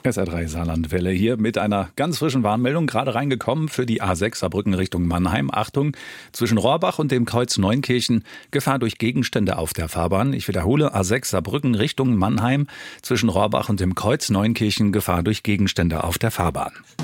SR3 Saarlandwelle hier mit einer ganz frischen Warnmeldung, gerade reingekommen für die A6 Saarbrücken Richtung Mannheim. Achtung, zwischen Rohrbach und dem Kreuz Neunkirchen Gefahr durch Gegenstände auf der Fahrbahn. Ich wiederhole, A6 Saarbrücken Richtung Mannheim, zwischen Rohrbach und dem Kreuz Neunkirchen Gefahr durch Gegenstände auf der Fahrbahn.